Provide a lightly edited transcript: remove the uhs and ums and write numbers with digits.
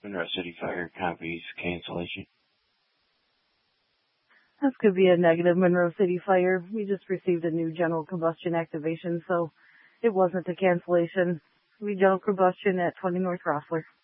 Monroe City Fire copies cancellation. This could be a negative Monroe City Fire. We just received a new general combustion activation, so it wasn't a cancellation. We general combustion at 20 North Rossler.